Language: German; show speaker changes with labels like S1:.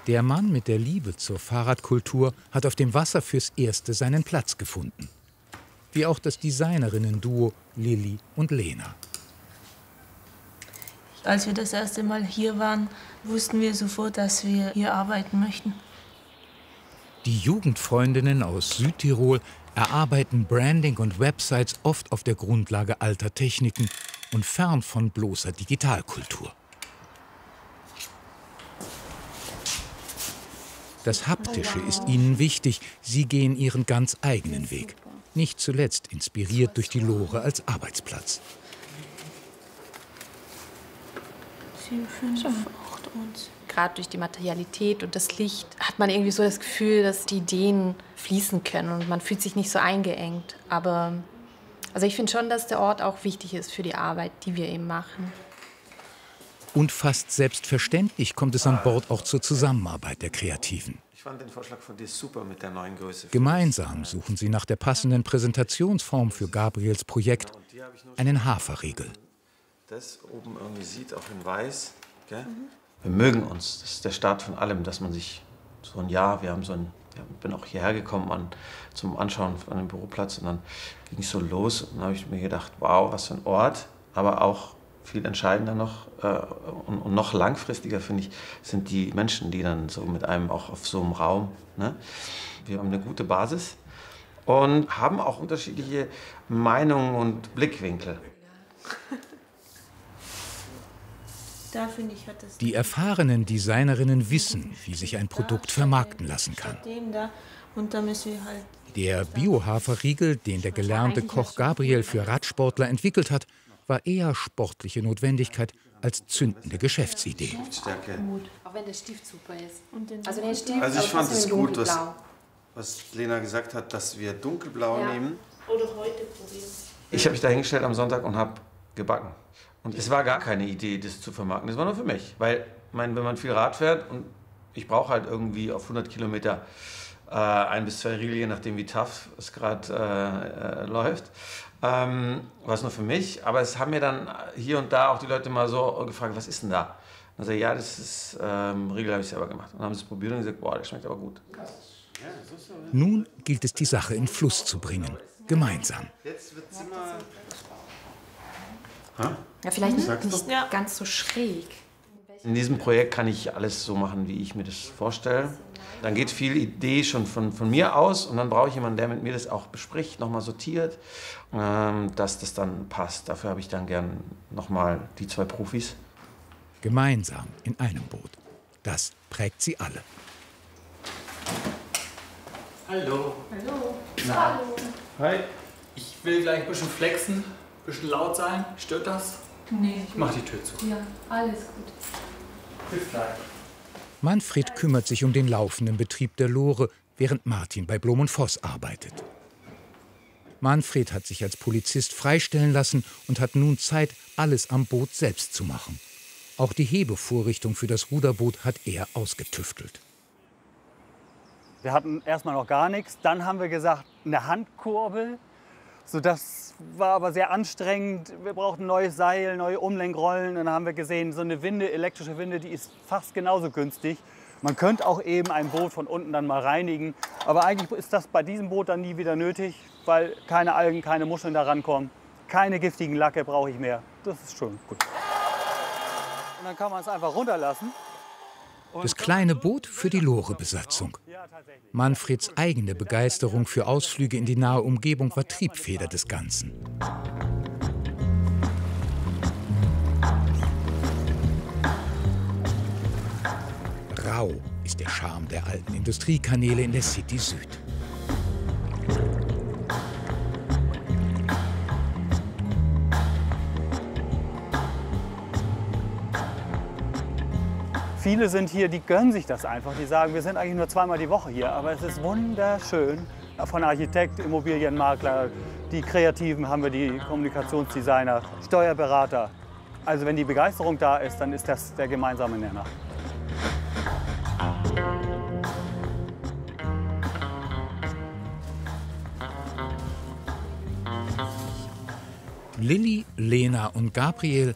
S1: Der Mann mit der Liebe zur Fahrradkultur hat auf dem Wasser fürs Erste seinen Platz gefunden. Wie auch das Designerinnen-Duo Lilly und Lena.
S2: Als wir das erste Mal hier waren, wussten wir sofort, dass wir hier arbeiten möchten.
S1: Die Jugendfreundinnen aus Südtirol erarbeiten Branding und Websites oft auf der Grundlage alter Techniken und fern von bloßer Digitalkultur. Das Haptische ist ihnen wichtig, sie gehen ihren ganz eigenen Weg. Nicht zuletzt inspiriert durch die Lore als Arbeitsplatz.
S2: 7, 5, 8 und...
S3: Gerade durch die Materialität und das Licht hat man irgendwie so das Gefühl, dass die Ideen fließen können und man fühlt sich nicht so eingeengt. Aber also ich finde schon, dass der Ort auch wichtig ist für die Arbeit, die wir eben machen.
S1: Und fast selbstverständlich kommt es an Bord auch zur Zusammenarbeit der Kreativen.
S4: Ich fand den Vorschlag von dir super mit der neuen Größe.
S1: Gemeinsam suchen sie nach der passenden Präsentationsform für Gabriels Projekt, einen Haferriegel.
S4: Das oben irgendwie sieht, auch in weiß. Gell? Wir mögen uns, das ist der Start von allem, dass man sich so ein Jahr, ich bin auch hierher gekommen zum Anschauen an dem Büroplatz und dann ging es so los und dann habe ich mir gedacht, wow, was für ein Ort, aber auch viel entscheidender noch und noch langfristiger, finde ich, sind die Menschen, die dann so mit einem auch auf so einem Raum, ne? Wir haben eine gute Basis und haben auch unterschiedliche Meinungen und Blickwinkel.
S2: Da finde ich, hat das
S1: Die erfahrenen Designerinnen wissen, wie sich ein Produkt vermarkten lassen kann.
S2: Und da müssen wir halt
S1: Der Bio-Haferriegel, den der gelernte Koch Gabriel für Radsportler entwickelt hat, war eher sportliche Notwendigkeit als zündende Geschäftsidee.
S3: Auch wenn der Stift super ist.
S4: Also ich fand es gut, was Lena gesagt hat, dass wir dunkelblau nehmen.
S2: Oder heute probieren.
S4: Ich habe mich da hingestellt am Sonntag und habe gebacken. Und es war gar keine Idee, das zu vermarkten. Das war nur für mich. Weil, wenn man viel Rad fährt und ich brauche halt irgendwie auf 100 Kilometer 1 bis 2 Riegel, je nachdem wie tough es gerade läuft, war es nur für mich. Aber es haben mir dann hier und da auch die Leute mal so gefragt, was ist denn da? Und dann sage ich, ja, das ist Riegel, habe ich selber gemacht. Und dann haben sie es probiert und gesagt, boah, der schmeckt aber gut.
S1: Nun gilt es, die Sache in Fluss zu bringen. Gemeinsam.
S4: Jetzt wird es immer...
S3: Ja, vielleicht nicht ganz so schräg.
S4: In diesem Projekt kann ich alles so machen, wie ich mir das vorstelle. Dann geht viel Idee schon von mir aus und dann brauche ich jemanden, der mit mir das auch bespricht, nochmal sortiert, dass das dann passt. Dafür habe ich dann gern nochmal die 2 Profis.
S1: Gemeinsam in einem Boot. Das prägt sie alle.
S5: Hallo.
S2: Hallo.
S5: Na.
S2: Hallo.
S4: Hi.
S5: Ich will gleich ein bisschen flexen, ein bisschen laut sein. Stört das?
S2: Nee.
S5: Ich mach die Tür zu.
S2: Ja, alles gut.
S5: Bis gleich.
S1: Manfred kümmert sich um den laufenden Betrieb der Lore, während Martin bei Blom und Voss arbeitet. Manfred hat sich als Polizist freistellen lassen und hat nun Zeit, alles am Boot selbst zu machen. Auch die Hebevorrichtung für das Ruderboot hat er ausgetüftelt.
S6: Wir hatten erstmal noch gar nichts. Dann haben wir gesagt, eine Handkurbel. Das war aber sehr anstrengend. Wir brauchten ein neues Seil, neue Umlenkrollen. Und dann haben wir gesehen, so eine Winde, elektrische Winde, die ist fast genauso günstig. Man könnte auch eben ein Boot von unten dann mal reinigen. Aber eigentlich ist das bei diesem Boot dann nie wieder nötig, weil keine Algen, keine Muscheln da rankommen. Keine giftigen Lacke brauche ich mehr. Das ist schon gut. Und dann kann man es einfach runterlassen.
S1: Das kleine Boot für die Lore-Besatzung. Manfreds eigene Begeisterung für Ausflüge in die nahe Umgebung war Triebfeder des Ganzen. Rau ist der Charme der alten Industriekanäle in der City Süd.
S6: Viele sind hier, die gönnen sich das einfach. Die sagen, wir sind eigentlich nur zweimal die Woche hier, aber es ist wunderschön. Von Architekt, Immobilienmakler, die Kreativen haben wir die Kommunikationsdesigner, Steuerberater. Also wenn die Begeisterung da ist, dann ist das der gemeinsame Nenner.
S1: Lilly, Lena und Gabriel